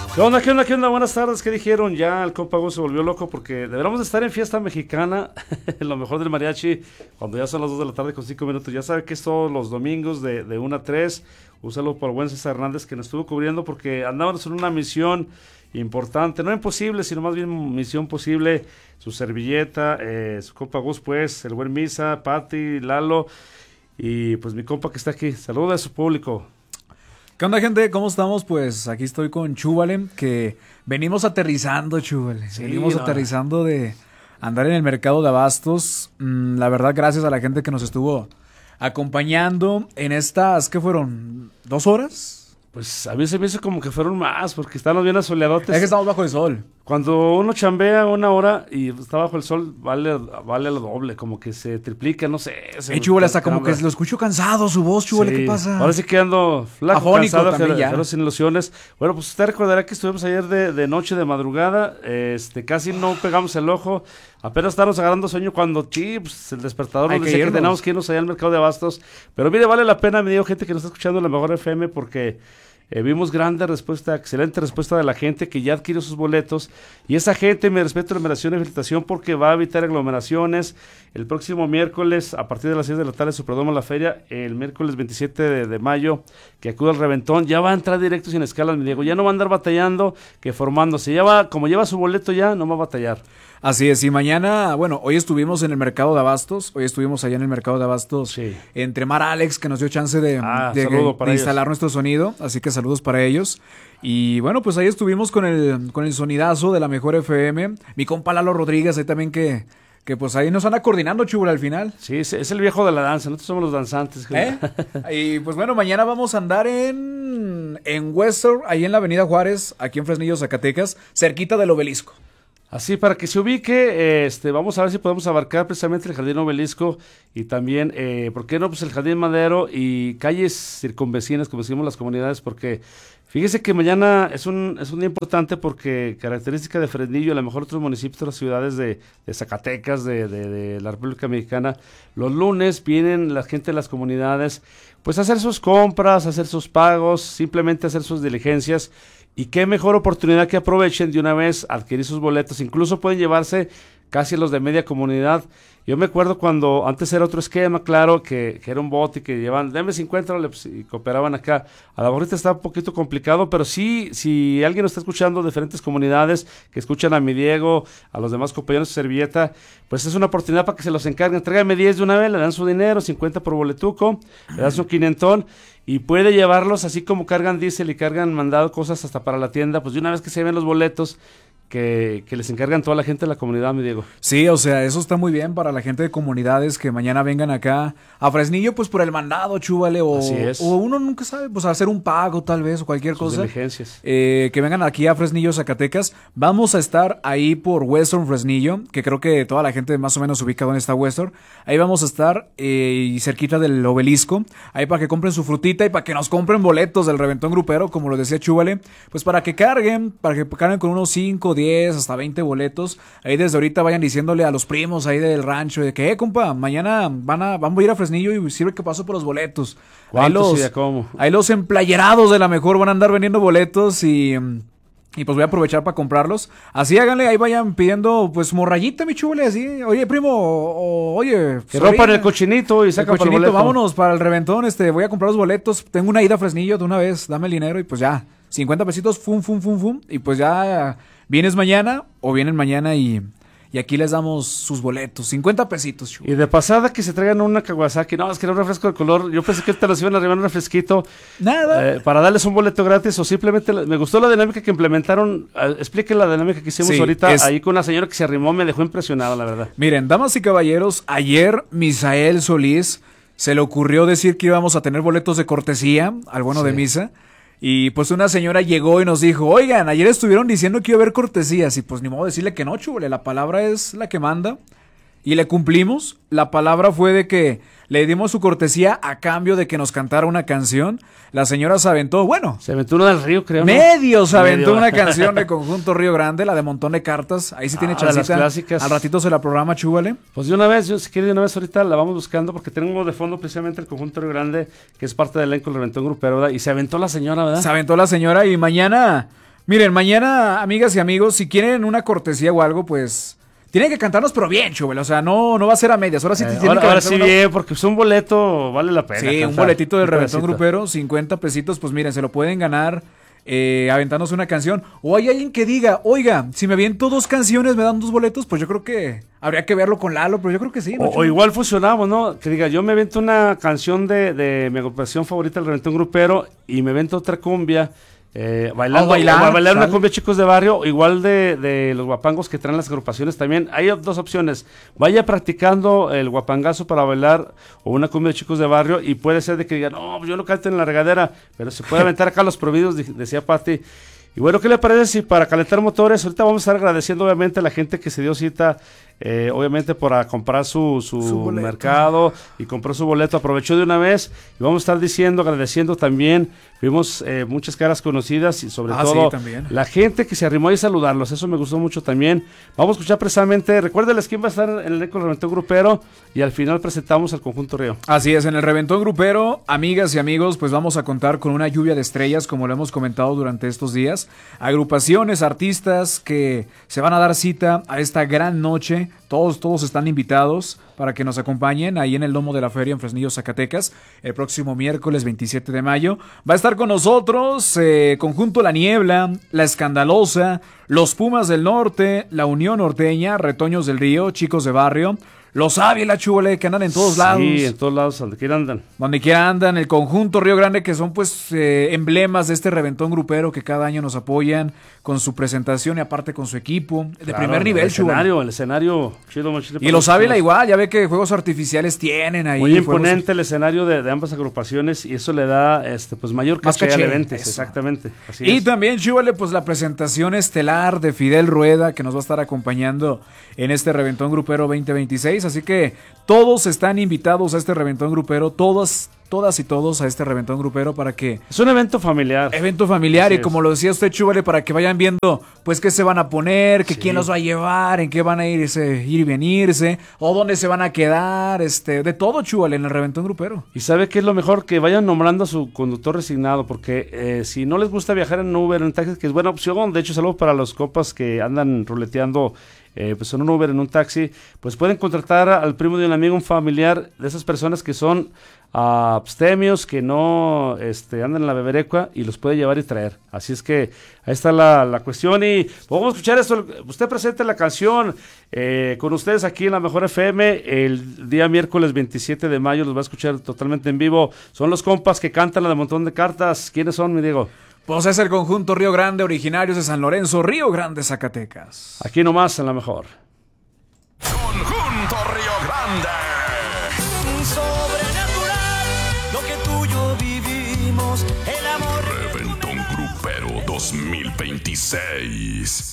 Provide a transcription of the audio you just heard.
¿Qué onda, qué onda, qué onda? Buenas tardes, ¿qué dijeron? Ya el compa Gus se volvió loco porque deberíamos de estar en fiesta mexicana, en lo mejor del mariachi, cuando ya son las 2 de la tarde con 5 minutos. Ya sabe que es todos los domingos de 1 a 3. Un saludo para el buen César Hernández que nos estuvo cubriendo porque andábamos en una misión importante, no imposible, sino más bien misión posible. Su servilleta, su compa Gus, pues, el buen Misa, Pati, Lalo y pues mi compa que está aquí. Saluda a su público. ¿Qué onda, gente? ¿Cómo estamos? Pues aquí estoy con Chúbale, que venimos aterrizando, Chúbale. Sí, venimos aterrizando de andar en el mercado de abastos. La verdad, gracias a la gente que nos estuvo acompañando en estas, ¿qué fueron? ¿2 horas? Pues a mí se me hizo como que fueron más, porque estamos bien asoleadotes. Es que estamos bajo el sol. Cuando uno chambea 1 hora y está bajo el sol, vale lo doble, como que se triplica, no sé. Chúbale, hasta como que lo escucho cansado su voz, Chúbale, sí. ¿Qué pasa? Ahora sí que ando flaco, afónico cansado, también ya. pero sin ilusiones. Bueno, pues usted recordará que estuvimos ayer de noche, de madrugada, casi no pegamos el ojo, apenas estábamos agarrando sueño cuando, pues, el despertador nos decía que teníamos que irnos allá al mercado de abastos. Pero mire, vale la pena, me digo gente que nos está escuchando en la mejor FM, porque vimos grande respuesta, excelente respuesta de la gente que ya adquirió sus boletos, y esa gente, me respeto, admiración y felicitación, porque va a evitar aglomeraciones. El próximo miércoles, a partir de las 6 de la tarde, Superdome La Feria, el miércoles 27 de mayo, que acuda al reventón, ya va a entrar directo sin escalas, mi Diego, ya no va a andar batallando, que formándose, ya va, como lleva su boleto ya, no va a batallar. Así es, y mañana, bueno, hoy estuvimos en el mercado de abastos, allá en el mercado de abastos, sí, entre Mar Alex, que nos dio chance de instalar nuestro sonido, así que saludos para ellos. Y bueno, pues ahí estuvimos con el sonidazo de la mejor FM, mi compa Lalo Rodríguez, ahí también que pues ahí nos anda coordinando, Chúbala, al final. Sí, es el viejo de la danza, nosotros somos los danzantes. Y pues bueno, mañana vamos a andar en Western, ahí en la avenida Juárez, aquí en Fresnillo, Zacatecas, cerquita del Obelisco. Así, para que se ubique, vamos a ver si podemos abarcar precisamente el Jardín Obelisco y también, ¿por qué no? Pues el Jardín Madero y calles circunvecinas, como decimos las comunidades, porque fíjese que mañana es un día importante porque característica de Fresnillo, a lo mejor otros municipios, otras ciudades de Zacatecas, de la República Mexicana, los lunes vienen la gente de las comunidades, pues a hacer sus compras, a hacer sus pagos, simplemente a hacer sus diligencias. Y qué mejor oportunidad que aprovechen de una vez adquirir sus boletos. Incluso pueden llevarse casi los de media comunidad. Yo me acuerdo cuando antes era otro esquema, claro, que era un bote y que llevaban, deme 50, pues, y cooperaban acá. A la ahorita está un poquito complicado, pero sí, si alguien nos está escuchando de diferentes comunidades, que escuchan a mi Diego, a los demás compañeros de servilleta, pues es una oportunidad para que se los encarguen. Tráigame 10 de una vez, le dan su dinero, 50 por boletuco, le dan su 500 y puede llevarlos así como cargan diésel y cargan mandado cosas hasta para la tienda, pues de una vez que se ven los boletos, que les encargan toda la gente de la comunidad, mi Diego. Sí, o sea, eso está muy bien para la gente de comunidades que mañana vengan acá a Fresnillo, pues por el mandado, Chúbale, o uno nunca sabe, pues hacer un pago tal vez, o cualquier sus cosa. Diligencias. Que vengan aquí a Fresnillo, Zacatecas. Vamos a estar ahí por Western Fresnillo, que creo que toda la gente más o menos ubica dónde está Western. Ahí vamos a estar, y cerquita del Obelisco, ahí para que compren su frutita y para que nos compren boletos del reventón grupero, como lo decía Chúbale, pues para que carguen con unos 5, 10, hasta 20 boletos. Ahí desde ahorita vayan diciéndole a los primos ahí del rancho de que, compa, mañana vamos a ir a Fresnillo y sirve que paso por los boletos. Ahí los emplayerados de la mejor van a andar vendiendo boletos y pues voy a aprovechar para comprarlos. Así háganle, ahí vayan pidiendo pues morrayita, mi Chúbale, así. Oye, primo, oye, que rompan el cochinito y sacan para el boleto. Vámonos para el reventón, voy a comprar los boletos. Tengo una ida a Fresnillo de una vez, dame el dinero y pues ya, 50 pesitos, fum, y pues ya vienes mañana o vienen mañana y aquí les damos sus boletos, 50 pesitos. Chúbale. Y de pasada que se traigan una Kawasaki, no, es que era un refresco de color, yo pensé que te los iban a arribar un refresquito. Nada. Para darles un boleto gratis o simplemente, me gustó la dinámica que implementaron, explique la dinámica que hicimos ahorita, ahí con una señora que se arrimó, me dejó impresionado, la verdad. Miren, damas y caballeros, ayer Misael Solís se le ocurrió decir que íbamos a tener boletos de cortesía al bono de misa. Y pues una señora llegó y nos dijo, oigan, ayer estuvieron diciendo que iba a haber cortesías. Y pues ni modo decirle que no, Chúbale, la palabra es la que manda. Y le cumplimos. La palabra fue de que le dimos su cortesía a cambio de que nos cantara una canción. La señora se aventó, se aventó una del Río, creo, ¿no? Se aventó una canción de Conjunto Río Grande, la de Montón de Cartas. Ahí sí tiene chancita. Las clásicas. Al ratito se la programa, Chúbale. Pues de una vez, si quiere de una vez ahorita la vamos buscando, porque tenemos de fondo precisamente el Conjunto Río Grande, que es parte del elenco del Reventón Grupero, ¿verdad? Y se aventó la señora, ¿verdad? Se aventó la señora y mañana Miren, mañana, amigas y amigos, si quieren una cortesía o algo, pues tienen que cantarnos, pero bien, Chubel. O sea, no va a ser a medias. Ahora sí te tienen que ahora sí bien, porque un boleto vale la pena. Sí, cantar. un boletito del Un Reventón pedacito. Grupero, 50 pesitos, pues miren, se lo pueden ganar aventándose una canción. O hay alguien que diga, oiga, si me aviento 2 canciones, me dan 2 boletos, pues yo creo que habría que verlo con Lalo, pero yo creo que sí. ¿No, O igual fusionamos, ¿no? Que diga, yo me avento una canción de mi agrupación favorita, el Reventón Grupero, y me avento otra cumbia. Bailando, bailar una cumbia chicos de barrio, igual de los guapangos que traen las agrupaciones también. Hay 2 opciones: vaya practicando el guapangazo para bailar o una cumbia de chicos de barrio, y puede ser de que digan, no, yo no canto en la regadera, pero se puede aventar acá los prohibidos, decía Pati. Y bueno, ¿qué le parece si para calentar motores, ahorita vamos a estar agradeciendo obviamente a la gente que se dio cita, obviamente para comprar su mercado y compró su boleto, aprovechó de una vez, y vamos a estar diciendo, agradeciendo también, vimos muchas caras conocidas y sobre todo la gente que se arrimó ahí a saludarlos, eso me gustó mucho también. Vamos a escuchar precisamente, recuérdenles quién va a estar en el eco del Reventón Grupero, y al final presentamos al Conjunto Río. Así es, en el Reventón Grupero, amigas y amigos, pues vamos a contar con una lluvia de estrellas, como lo hemos comentado durante estos días. Agrupaciones, artistas que se van a dar cita a esta gran noche. Todos están invitados para que nos acompañen ahí en el Domo de la Feria en Fresnillo, Zacatecas, el próximo miércoles 27 de mayo. Va a estar con nosotros Conjunto La Niebla, La Escandalosa, Los Pumas del Norte, La Unión Norteña, Retoños del Río, Chicos de Barrio, Los Ávila, Chubole, que andan en todos lados. Sí, en todos lados, donde quiera andan. Donde quiera andan, el Conjunto Río Grande, que son pues emblemas de este Reventón Grupero que cada año nos apoyan con su presentación y aparte con su equipo de primer nivel, el escenario chido, y Los Ávila igual, ya ve que juegos artificiales tienen ahí. Muy imponente el escenario de ambas agrupaciones, y eso le da pues mayor caché al evento. Exactamente. Así y es. también, Chúbale, pues la presentación estelar de Fidel Rueda, que nos va a estar acompañando en este Reventón Grupero 2026. Así que todos están invitados a este Reventón Grupero, todas y todos a este Reventón Grupero para que... Es un evento familiar. Evento familiar, y como lo decía usted, Chúbale, para que vayan viendo, pues, qué se van a poner, que quién los va a llevar, en qué van a ir y venirse, o dónde se van a quedar, de todo, Chúbale, en el Reventón Grupero. Y sabe qué es lo mejor, que vayan nombrando a su conductor resignado, porque si no les gusta viajar en Uber, en taxi, que es buena opción, de hecho, saludos para los copas que andan ruleteando pues en un Uber, en un taxi, pues pueden contratar al primo de un amigo, un familiar, de esas personas que son abstemios, que no andan en la beberecua, y los puede llevar y traer. Así es que ahí está la cuestión, y vamos a escuchar esto. Usted presente la canción con ustedes aquí en la Mejor FM el día miércoles 27 de mayo, los va a escuchar totalmente en vivo. Son los compas que cantan la de Montón de Cartas. ¿Quiénes son, mi Diego? Pues es el Conjunto Río Grande, originarios de San Lorenzo, Río Grande, Zacatecas. Aquí nomás en la Mejor. Conjunto Río Grande. Sobrenatural, lo que tú y yo vivimos, el amor. Reventón Grupero 2026.